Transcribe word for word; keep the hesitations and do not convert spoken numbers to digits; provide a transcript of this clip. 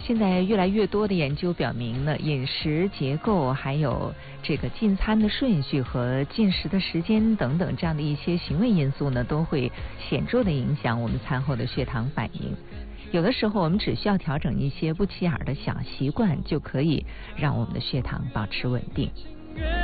现在越来越多的研究表明呢，饮食结构还有这个进餐的顺序和进食的时间等等这样的一些行为因素呢，都会显著的影响我们餐后的血糖反应。有的时候我们只需要调整一些不起眼的小习惯，就可以让我们的血糖保持稳定。